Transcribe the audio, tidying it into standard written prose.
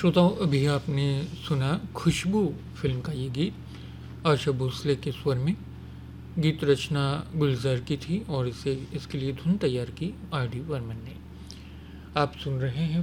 श्रोताओं, अभी आपने सुना खुशबू फिल्म का ये गीत आशा भोसले के स्वर में। गीत रचना गुलजार की थी और इसके लिए धुन तैयार की आर डी बर्मन ने। आप सुन रहे हैं